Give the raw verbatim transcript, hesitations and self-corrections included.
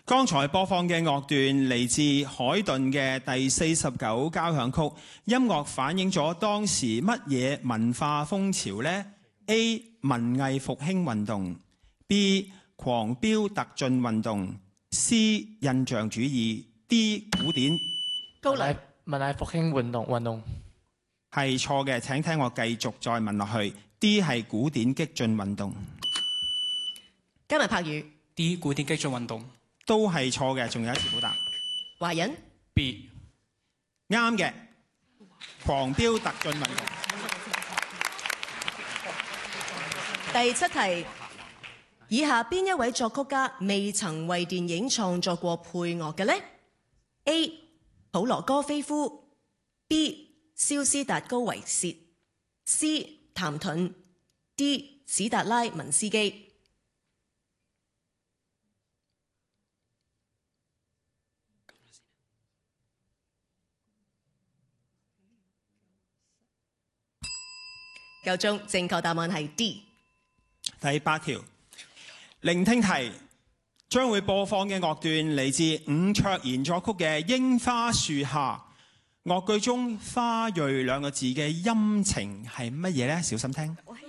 剛才播放嘅樂段嚟自海頓嘅第四十九交響曲，音樂反映咗當時乜嘢文化風潮呢？ A. 文藝復興運動 B. 狂飆特進運動 C. 印象主義 D. 古典。 高黎文藝復興運動運動係錯嘅，請聽我繼續再問落去。D 係古典激進運動。 加埋柏宇 D 古典激進運動都係錯嘅，仲有一次補答。 華人 B 啱嘅，狂飆特進運動。 第七題，以下邊一位作曲家未曾為電影創作過配樂嘅呢？ A. 普羅戈菲夫 B. 蕭斯達高維薛 C. 譚盾 D. 史達拉文斯基。夠鐘，正確答案係 D。 第八條，聆聽題將會播放嘅樂段嚟自伍卓賢作曲嘅《櫻花樹下》。樂句中花蕊兩個字嘅音程係乜嘢呢？小心聽。